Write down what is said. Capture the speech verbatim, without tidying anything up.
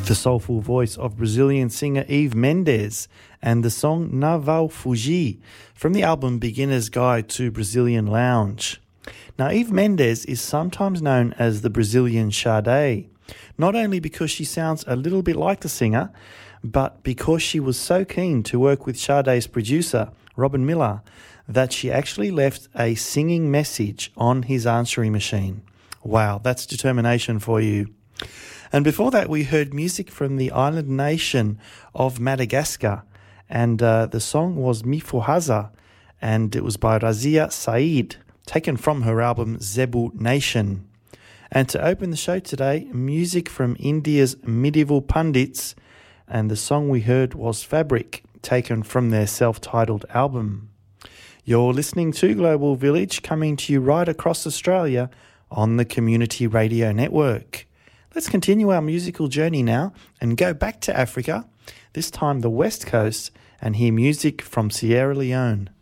the soulful voice of Brazilian singer Eve Mendes and the song Naval Fugi from the album Beginner's Guide to Brazilian Lounge. Now, Eve Mendes is sometimes known as the Brazilian Sade, not only because she sounds a little bit like the singer, but because she was so keen to work with Sade's producer, Robin Miller, that she actually left a singing message on his answering machine. Wow, that's determination for you. And before that, we heard music from the island nation of Madagascar, and uh, the song was Mifuhaza, and it was by Razia Said, taken from her album Zebu Nation. And to open the show today, music from India's Medieval Pundits, and the song we heard was Fabric, taken from their self-titled album. You're listening to Global Village, coming to you right across Australia on the Community Radio Network. Let's continue our musical journey now and go back to Africa, this time the West Coast, and hear music from Sierra Leone.